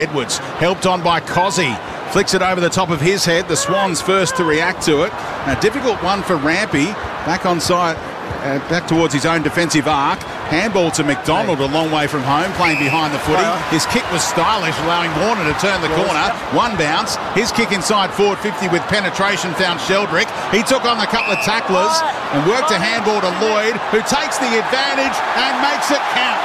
Edwards, helped on by Cozzy. Flicks it over the top of his head. The Swans first to react to it. A difficult one for Rampy. Back on side, back towards his own defensive arc. Handball to McDonald, a long way from home, playing behind the footy. His kick was stylish, allowing Warner to turn the corner. One bounce. His kick inside forward 50 with penetration found Sheldrick. He took on a couple of tacklers and worked a handball to Lloyd, who takes the advantage and makes it count.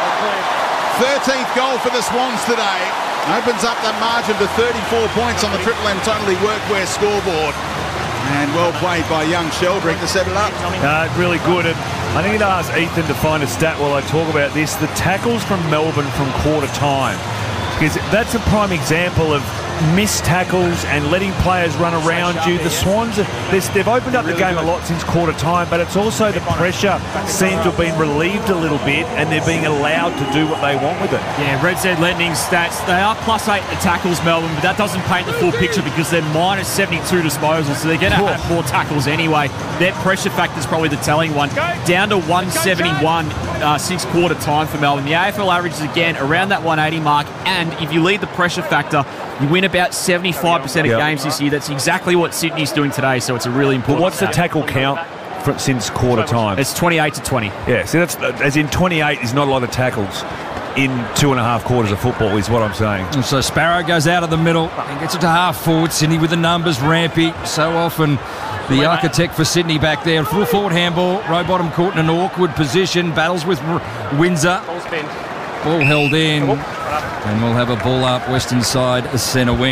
13th goal for the Swans today. Opens up that margin to 34 points on the Triple M Totally Workwear scoreboard. And well played by young Sheldrick to set it up. Really good. And I need to ask Ethan to find a stat while I talk about this. The tackles from Melbourne from quarter time. Because that's a prime example of missed tackles and letting players run around you. The Swans, they've opened up the game a lot since quarter time, but it's also the pressure seems to have been relieved a little bit and they're being allowed to do what they want with it. Yeah, Red Z Lending stats, they are +8 at tackles, Melbourne, but that doesn't paint the full picture because they're -72 disposals, so they're going to have more tackles anyway. Their pressure factor is probably the telling one. Down to 171 since quarter time for Melbourne. The AFL average is again around that 180 mark, and if you lead the pressure factor, you win about 75% of games this year. That's exactly what Sydney's doing today, so it's a really important What's the tackle count since quarter time? It's 28 to 20. Yeah, see, that's, as in 28 is not a lot of tackles in 2.5 quarters of football is what I'm saying. And so Sparrow goes out of the middle and gets it to half forward. Sydney with the numbers, Rampy. So often the architect for Sydney back there. Full forward handball. Rowbottom caught in an awkward position. Battles with Windsor. Ball held in. And we'll have a ball up Western side centre wing.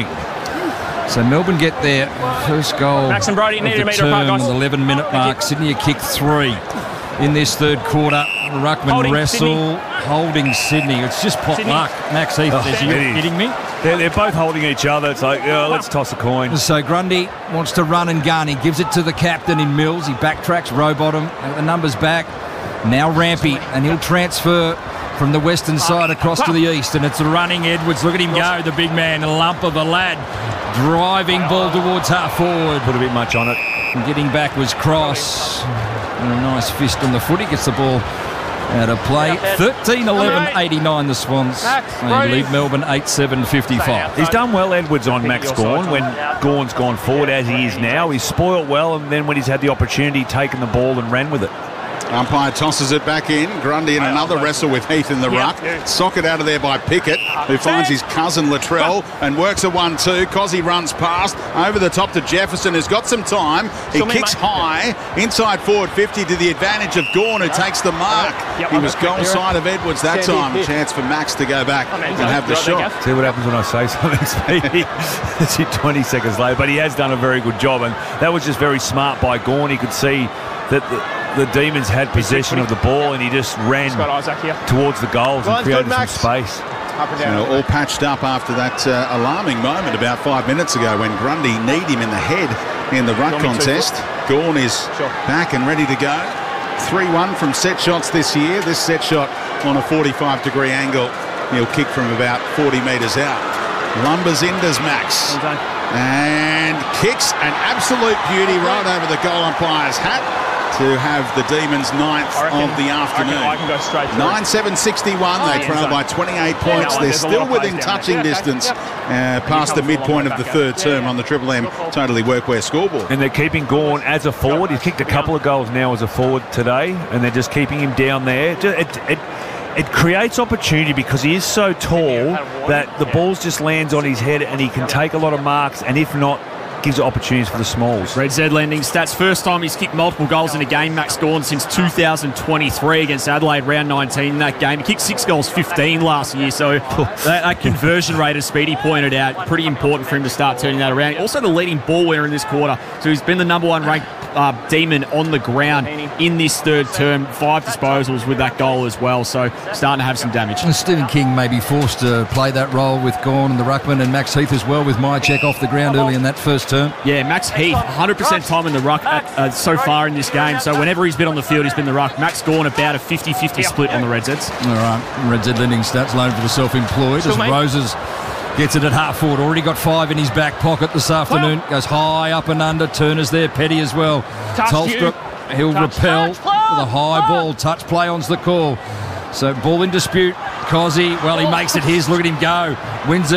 So Melbourne get their first goal Max and Brody of the term on the 11-minute mark. Sydney a kick 3 in this third quarter. Ruckman wrestle, holding Sydney. It's just pot luck. Max Heath, are you kidding me? They're both holding each other. It's like, let's toss a coin. So Grundy wants to run and gun. He gives it to the captain in Mills. He backtracks Rowbottom. The numbers back. Now Rampy, and he'll transfer from the western side across to the east, and it's running Edwards. Look at him go, the big man, a lump of a lad. Driving ball towards half forward. Put a bit much on it. And getting back was Cross. And a nice fist on the foot. He gets the ball out of play. 13-11-89 the Swans. They lead Melbourne 8-7-55. He's done well, Edwards, on Max Gawn when Gawn's gone forward as he is now. He's spoiled well, and then when he's had the opportunity, taken the ball and ran with it. Umpire tosses it back in. Grundy in another wrestle with Heath in the ruck. Socket out of there by Pickett, who finds his cousin Latrell and works a 1-2. Cozzy runs past, over the top to Jefferson, who's got some time. He kicks high, inside forward 50 to the advantage of Gawn, who takes the mark. He was goal side of Edwards that time. A chance for Max to go back and have the shot. See what happens when I say something, Speedy. It's 20 seconds later, but he has done a very good job, and that was just very smart by Gawn. He could see that the Demons had possession of the ball, and he just ran towards the goals and created some space. All patched up after that alarming moment about 5 minutes ago when Grundy kneed him in the head in the ruck contest. Gawn is back and ready to go. 3-1 from set shots this year. This set shot on a 45-degree angle. He'll kick from about 40 metres out. Lumbers in does Max. And kicks an absolute beauty right over the goal umpire's hat to have the Demons 9th of the afternoon. 9-7-61, they trail by 28 points. They're still within touching distance past the midpoint of the third term on the Triple M Totally Workwear scoreboard. And they're keeping Gawn as a forward. He's kicked a couple of goals now as a forward today, and they're just keeping him down there. It creates opportunity because he is so tall that the ball just lands on his head and he can take a lot of marks, and if not, gives opportunities for the smalls. Red Z Lending stats. First time he's kicked multiple goals in a game, Max Gawn, since 2023 against Adelaide, round 19 in that game. He kicked 6 goals, 15 last year, so that conversion rate, as Speedy pointed out, pretty important for him to start turning that around. Also the leading ball winner in this quarter, so he's been the number 1 ranked Demon on the ground in this third term. 5 disposals with that goal as well, so starting to have some damage. And Stephen King may be forced to play that role with Gawn and the ruckman, and Max Heath as well with Myercheck off the ground early in that first term. Yeah, Max Heath, 100% time in the ruck so far in this game, so whenever he's been on the field, he's been the ruck. Max Gawn, about a 50-50 split on the Red Zeds. All right, Red Z Lending stats, loan for the self-employed, as Roses gets it at half forward. Already got 5 in his back pocket this afternoon. Goes high up and under. Turner's there. Petty as well. Tolstrup, he'll repel with a high ball. Touch play on's the call. So ball in dispute Cozzy. Well, he makes it his. Look at him go. Wins it.